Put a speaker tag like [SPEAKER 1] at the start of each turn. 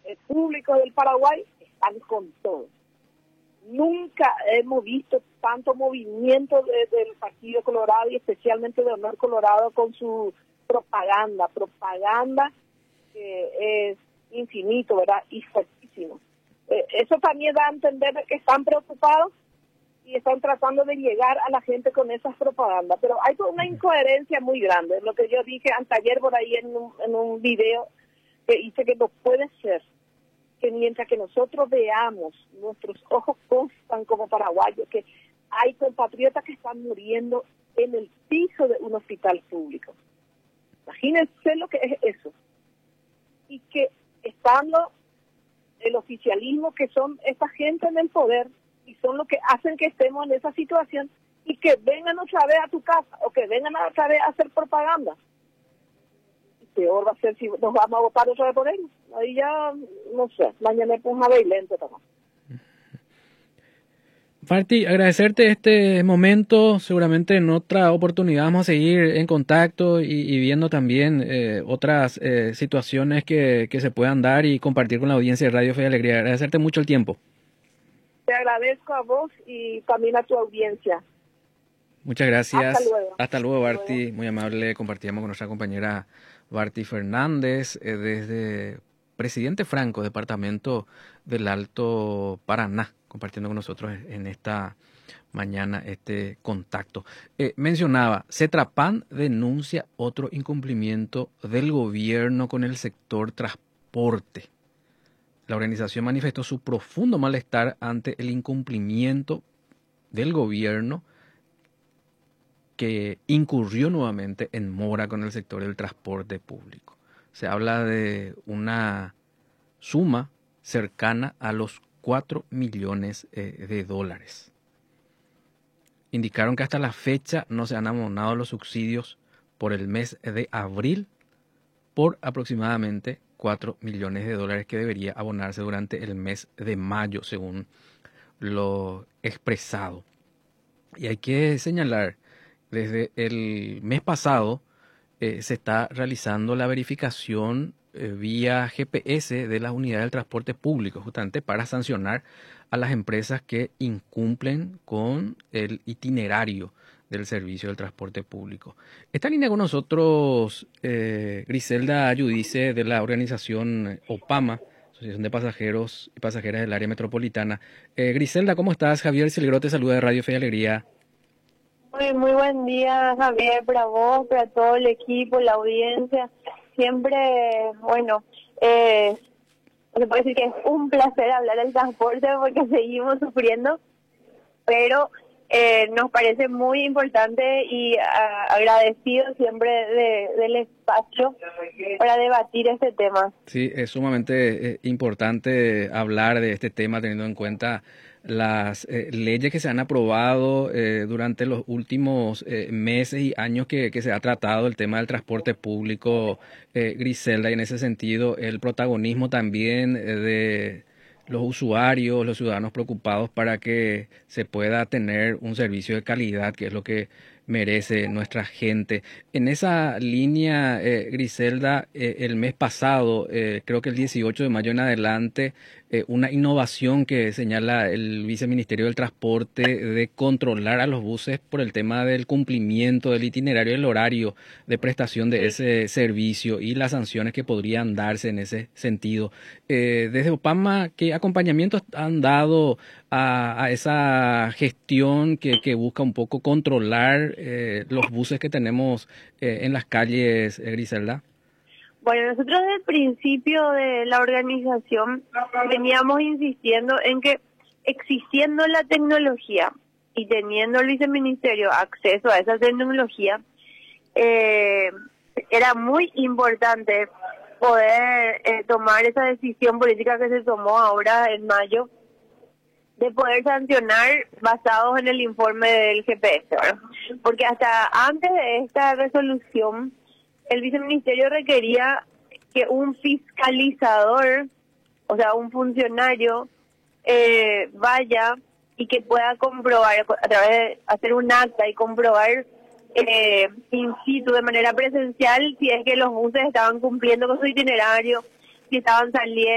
[SPEAKER 1] públicos del Paraguay están con todo. Nunca hemos visto tanto movimiento del Partido Colorado y especialmente de Honor Colorado con su propaganda que es infinito, ¿verdad? Y fuertísimo. Eso también da a entender que están preocupados y están tratando de llegar a la gente con esas propagandas. Pero hay una incoherencia muy grande. Lo que yo dije anteayer por ahí en un video que dice que no puede ser que mientras que nosotros veamos, nuestros ojos constan como paraguayos, que hay compatriotas que están muriendo en el piso de un hospital público. Imagínense lo que es eso. Y que estando el oficialismo, que son esta gente en el poder, y son los que hacen que estemos en esa situación, y que vengan otra vez a tu casa, o que vengan otra vez a hacer propaganda. Peor va a ser si nos vamos a votar otra vez por ellos. Ahí ya, no sé, mañana es un lento también.
[SPEAKER 2] Martí, agradecerte este momento. Seguramente en otra oportunidad vamos a seguir en contacto y viendo también otras situaciones que se puedan dar y compartir con la audiencia de Radio Fe y Alegría. Agradecerte mucho el tiempo.
[SPEAKER 1] Te agradezco a vos y también a tu audiencia.
[SPEAKER 2] Muchas gracias.
[SPEAKER 1] Hasta luego.
[SPEAKER 2] Hasta luego, Barty. Muy amable. Compartíamos con nuestra compañera Barty Fernández desde Presidente Franco, departamento del Alto Paraná, compartiendo con nosotros en esta mañana este contacto. Mencionaba, Cetrapan denuncia otro incumplimiento del gobierno con el sector transporte. La organización manifestó su profundo malestar ante el incumplimiento del gobierno que incurrió nuevamente en mora con el sector del transporte público. Se habla de una suma cercana a los 4 millones de dólares. Indicaron que hasta la fecha no se han abonado los subsidios por el mes de abril por aproximadamente 4 millones de dólares que debería abonarse durante el mes de mayo, según lo expresado. Y hay que señalar, desde el mes pasado se está realizando la verificación vía GPS de las unidades del transporte público, justamente para sancionar a las empresas que incumplen con el itinerario del servicio del transporte público. Está en línea con nosotros Griselda Yudice, de la organización OPAMA, Asociación de Pasajeros y Pasajeras del Área Metropolitana. Griselda, ¿cómo estás? Javier Silgro te saluda de Radio Fe y Alegría.
[SPEAKER 3] Muy buen día, Javier, para vos, para todo el equipo, la audiencia. Siempre, se puede decir que es un placer hablar del transporte porque seguimos sufriendo, pero nos parece muy importante y agradecido siempre del espacio para debatir este tema.
[SPEAKER 2] Sí, es sumamente importante hablar de este tema teniendo en cuenta las leyes que se han aprobado durante los últimos meses y años que se ha tratado el tema del transporte público, Griselda, y en ese sentido el protagonismo también de los usuarios, los ciudadanos preocupados para que se pueda tener un servicio de calidad, que es lo que merece nuestra gente. En esa línea, Griselda, el mes pasado, creo que el 18 de mayo en adelante, una innovación que señala el Viceministerio del Transporte de controlar a los buses por el tema del cumplimiento del itinerario y el horario de prestación de ese servicio y las sanciones que podrían darse en ese sentido. Desde OPAMA, ¿qué acompañamientos han dado a esa gestión que busca un poco controlar los buses que tenemos en las calles, Griselda?
[SPEAKER 3] Bueno, nosotros desde el principio de la organización veníamos insistiendo en que existiendo la tecnología y teniendo el viceministerio acceso a esa tecnología, era muy importante poder tomar esa decisión política que se tomó ahora en mayo, de poder sancionar basados en el informe del GPS, ¿verdad? Porque hasta antes de esta resolución, el viceministerio requería que un fiscalizador, o sea, un funcionario, vaya y que pueda comprobar, a través de hacer un acta y comprobar in situ, de manera presencial, si es que los buses estaban cumpliendo con su itinerario, si estaban saliendo